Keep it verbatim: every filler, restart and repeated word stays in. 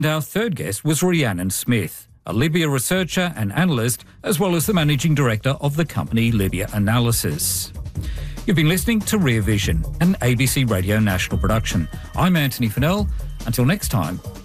And our third guest was Rhiannon Smith, a Libya researcher and analyst, as well as the managing director of the company Libya Analysis. You've been listening to Rear Vision, an A B C Radio National production. I'm Anthony Fennell. Until next time,